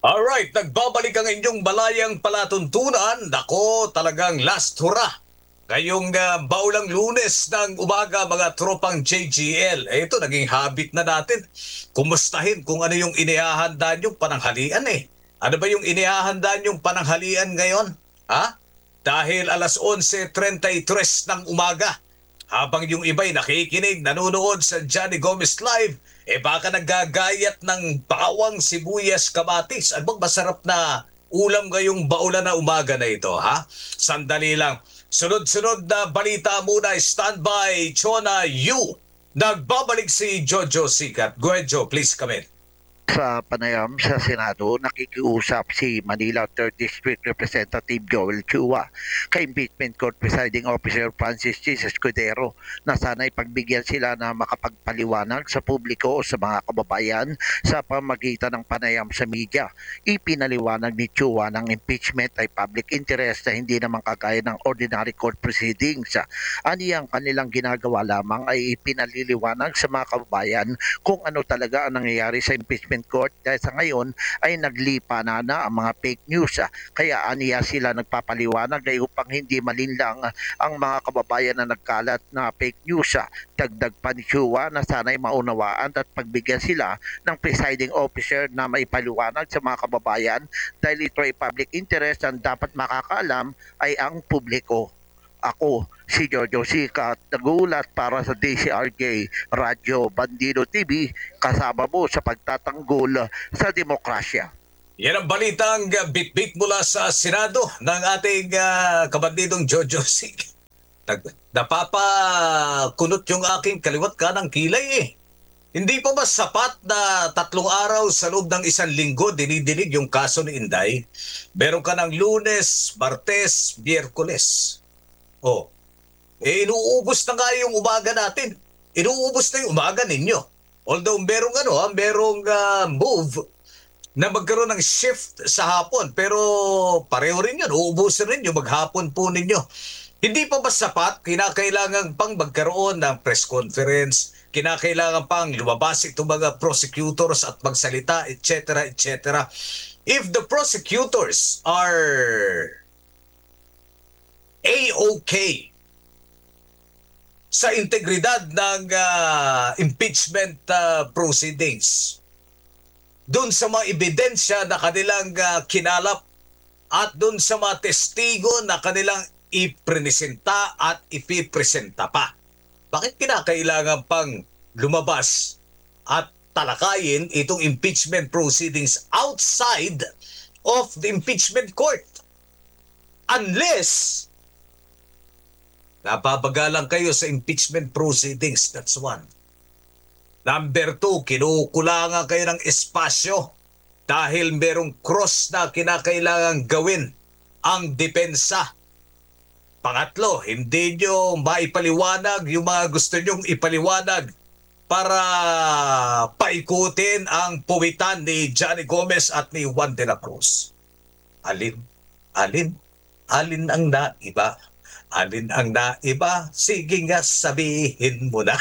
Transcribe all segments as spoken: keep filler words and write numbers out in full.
Alright, nagbabalik ang inyong balayang palatuntunan. Nako, talagang last hurrah. Ngayong uh, baulang Lunes ng umaga, mga tropang J G L. Eh, ito, naging habit na natin. Kumustahin kung ano yung inihahanda niyong pananghalian eh. Ano ba yung inihahanda niyong pananghalian ngayon? Ha? Dahil alas onse trenta y tres ng umaga. Habang yung iba'y nakikinig, nanonood sa Johnny Gomez Live, eh baka naggagayat ng bawang, sibuyas, kamatis. Ano bang masarap na ulam ngayong baulan na umaga na ito, ha? Sandali lang. Sunod-sunod na balita muna, standby, Chona Yu. Nagbabalik si Jojo Sikat. Go ahead, Joe. Please come in. Sa panayam sa Senado, nakikiusap si Manila third District Representative Joel Chua kay Impeachment Court Presiding Officer Francis Chis Escudero na sana'y pagbigyan sila na makapagpaliwanag sa publiko o sa mga kababayan sa pamagitan ng panayam sa media. Ipinaliwanag ni Chua ng impeachment ay public interest na hindi naman kagaya ng ordinary court proceedings. Aniyang kanilang ginagawa lamang ay ipinaliliwanag sa mga kababayan kung ano talaga ang nangyayari sa impeachment court dahil sa ngayon ay naglipa na na ang mga fake news. Kaya aniya sila nagpapaliwanag ay upang hindi malinlang ang mga kababayan na nagkalat na fake news. Dagdag pa ni Chua na sana'y maunawaan at pagbigyan sila ng presiding officer na may paliwanag sa mga kababayan dahil ito ay public interest ang dapat makakaalam ay ang publiko. Ako, si Jojo Sikat, nagulat para sa D C R J Radyo Bandido T V, kasama mo sa pagtatanggol sa demokrasya. Yan ang balitang uh, bit-bit mula sa Senado ng ating uh, kabandidong Jojo Sikat. Napapakunot yung aking kaliwat kanang kilay eh. Hindi pa ba sapat na tatlong araw sa loob ng isang linggo dinidinig yung kaso ni Inday? Meron ka ng Lunes, Martes, Miyerkules. Oh, eh inuubos na nga yung umaga natin. Inuubos na yung umaga ninyo. Although merong ano, merong uh, move na magkaroon ng shift sa hapon. Pero pareho rin yun. Uubusin rin yung maghapon po ninyo. Hindi pa ba sapat? Kinakailangan pang magkaroon ng press conference. Kinakailangan pang lumabas itong mga prosecutors at magsalita, et cetera, et cetera. If the prosecutors are A-okay sa integridad ng uh, impeachment uh, proceedings, doon sa mga ebidensya na kanilang uh, kinalap at doon sa mga testigo na kanilang ipresenta at ipipresenta pa. Bakit kinakailangan pang lumabas at talakayin itong impeachment proceedings outside of the impeachment court? Unless napapagalang kayo sa impeachment proceedings, that's one. Number two, kinukulangan kayo ng espasyo dahil merong cross na kinakailangan gawin ang depensa. Pangatlo, hindi nyo maipaliwanag yung mga gusto nyong ipaliwanag para paikutin ang puwitan ni Johnny Gomez at ni Juan de la Cruz. Alin? Alin? Alin ang naiba? Alin ang naiba? Sige nga, sabihin mo na.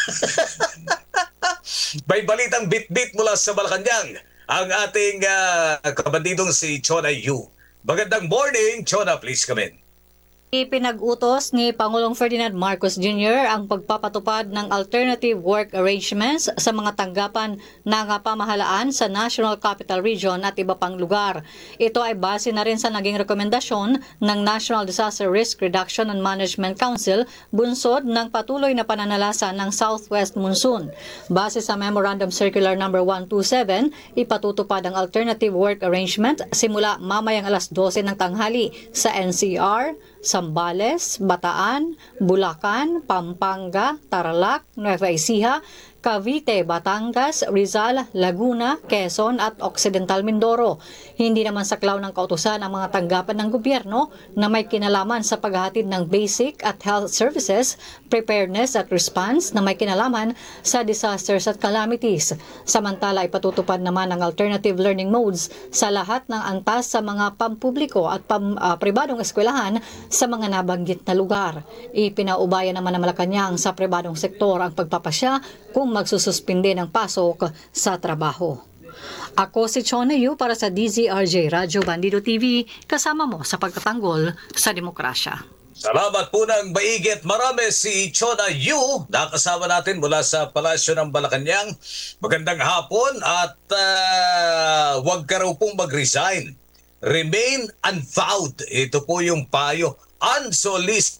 May balitang bit-bit mula sa Malacanang ang ating uh, kabandidong si Chona Yu. Magandang morning, Chona. Please come in. Ipinag-utos ni Pangulong Ferdinand Marcos Junior ang pagpapatupad ng alternative work arrangements sa mga tanggapan ng pamahalaan sa National Capital Region at iba pang lugar. Ito ay base na rin sa naging rekomendasyon ng National Disaster Risk Reduction and Management Council bunsod ng patuloy na pananalasa ng Southwest Monsoon. Base sa Memorandum Circular number one twenty-seven, ipatutupad ang alternative work arrangement simula mamayang alas dose ng tanghali sa N C R, Zambales, Bataan, Bulacan, Pampanga, Tarlac, Nueva Ecija, Cavite, Batangas, Rizal, Laguna, Quezon at Occidental Mindoro. Hindi naman saklaw ng kautusan ang mga tanggapan ng gobyerno na may kinalaman sa paghahatid ng basic at health services, preparedness at response na may kinalaman sa disasters at calamities. Samantala, ipatutupad naman ang alternative learning modes sa lahat ng antas sa mga pampubliko at pam, uh, pribadong eskwelahan sa mga nabanggit na lugar. Ipinaubaya naman ng Malacanang sa pribadong sektor ang pagpapasya kung magsususpinde ng pasok sa trabaho. Ako si Chona Yu para sa D Z R J Radyo Bandido T V, kasama mo sa pagtatanggol sa demokrasya. Salamat po ng maigit marami si Chona Yu, nakasama natin mula sa Palasyo ng Malacanang. Magandang hapon at uh, huwag ka raw pong mag-resign. Remain unvowed. Ito po yung payo. Unsolicited.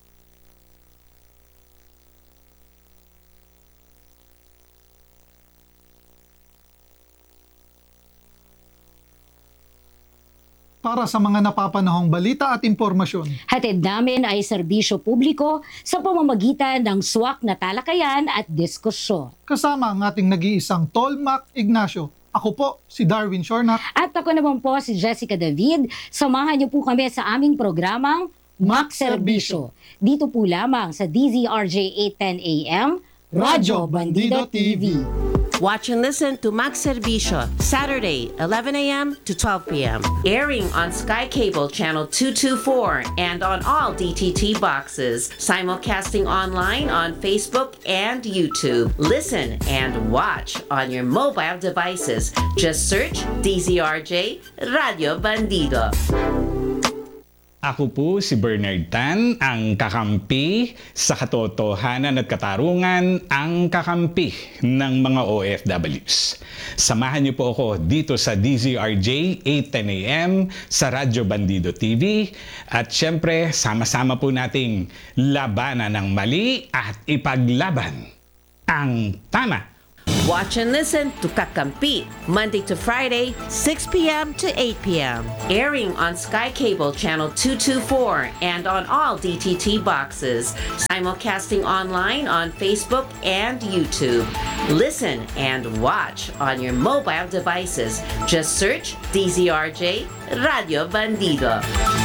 Para sa mga napapanahong balita at impormasyon. Hatid namin ay serbisyo publiko sa pamamagitan ng swak na talakayan at diskusyon. Kasama ang ating nag-iisang Tolmac Ignacio. Ako po, si Darwin Shornak. At ako naman po si Jessica David. Samahan niyo po kami sa aming programang Mac Serbisyo. Dito po lamang sa D Z R J eight ten A M, Radyo Bandido T V. Watch and listen to Max Servicio, Saturday, eleven A M to twelve P M Airing on Sky Cable Channel two twenty-four and on all D T T boxes. Simulcasting online on Facebook and YouTube. Listen and watch on your mobile devices. Just search D Z R J Radio Bandido. Ako po si Bernard Tan, ang kakampi sa katotohanan at katarungan, ang kakampi ng mga O F Ws. Samahan niyo po ako dito sa D Z R J eight ten A M sa Radyo Bandido T V at syempre sama-sama po nating labanan ng mali at ipaglaban ang tama. Watch and listen to Kakampi, Monday to Friday, six P M to eight P M Airing on Sky Cable Channel two twenty-four and on all D T T boxes. Simulcasting online on Facebook and YouTube. Listen and watch on your mobile devices. Just search D Z R J Radio Bandido.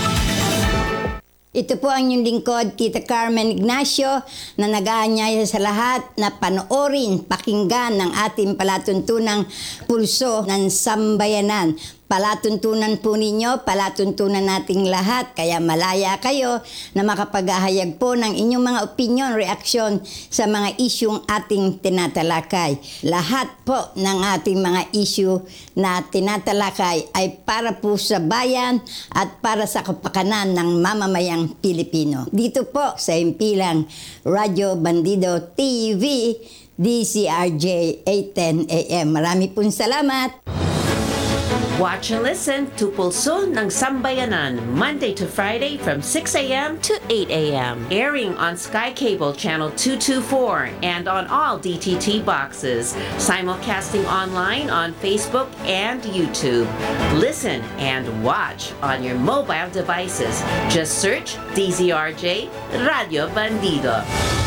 Ito po ang inyong lingkod, Tita Carmen Ignacio, na nag-aanyaya sa lahat na panoorin, pakinggan ng ating palatuntunang pulso ng sambayanan. Palatuntunan po ninyo, palatuntunan nating lahat, kaya malaya kayo na makapaghahayag po ng inyong mga opinion, reaksyon sa mga isyong ating tinatalakay. Lahat po ng ating mga issue na tinatalakay ay para po sa bayan at para sa kapakanan ng mamamayang Pilipino. Dito po sa himpilang Radyo Bandido T V, D C R J eight ten A M. Marami pong salamat! Watch and listen to Pulso ng Sambayanan, Monday to Friday from six A M to eight A M Airing on Sky Cable Channel two twenty-four and on all D T T boxes. Simulcasting online on Facebook and YouTube. Listen and watch on your mobile devices. Just search D Z R J Radio Bandido.